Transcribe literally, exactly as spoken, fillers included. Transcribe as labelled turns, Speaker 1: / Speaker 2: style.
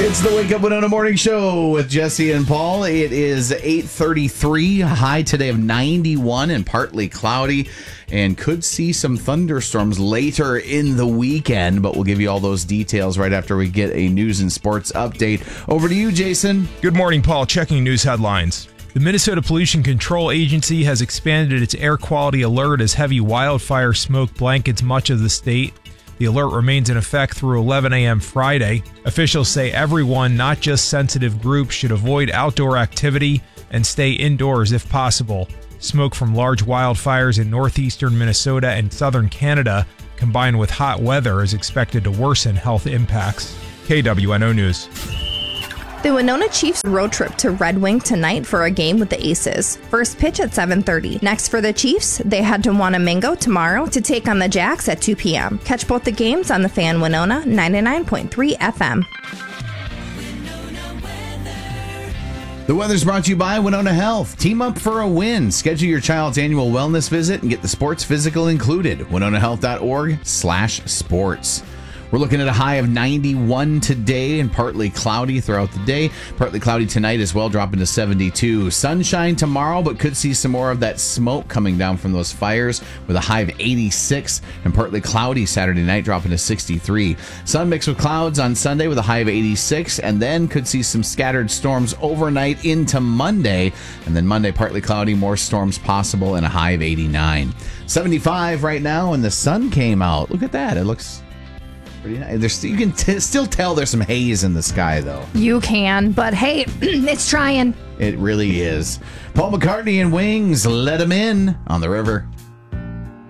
Speaker 1: It's the Wake Up Winona Morning Show with Jesse and Paul. It is eight thirty-three, high today of ninety-one and partly cloudy, and could see some thunderstorms later in the weekend, but we'll give you all those details right after we get a news and sports update. Over to you, Jason.
Speaker 2: Good morning, Paul. Checking news headlines. The Minnesota Pollution Control Agency has expanded its air quality alert as heavy wildfire smoke blankets much of the state. The alert remains in effect through eleven a.m. Friday. Officials say everyone, not just sensitive groups, should avoid outdoor activity and stay indoors if possible. Smoke from large wildfires in northeastern Minnesota and southern Canada, combined with hot weather, is expected to worsen health impacts. K W N O News.
Speaker 3: The Winona Chiefs road trip to Red Wing tonight for a game with the Aces. First pitch at seven thirty. Next for the Chiefs, they head to Wanamingo tomorrow to take on the Jacks at two p.m. Catch both the games on the Fan Winona ninety-nine point three F M.
Speaker 1: The weather's brought to you by Winona Health. Team up for a win. Schedule your child's annual wellness visit and get the sports physical included. winona health dot org slash sports. We're looking at a high of ninety-one today and partly cloudy throughout the day. Partly cloudy tonight as well, dropping to seventy-two. Sunshine tomorrow, but could see some more of that smoke coming down from those fires with a high of eighty-six, and partly cloudy Saturday night, dropping to sixty-three. Sun mixed with clouds on Sunday with a high of eighty-six, and then could see some scattered storms overnight into Monday. And then Monday, partly cloudy, more storms possible, and a high of eighty-nine. seventy-five right now, and the sun came out. Look at that. It looks pretty nice. There's, you can t- still tell there's some haze in the sky, though.
Speaker 3: You can, but hey, it's trying.
Speaker 1: It really is. Paul McCartney and Wings, Let 'Em In on the river.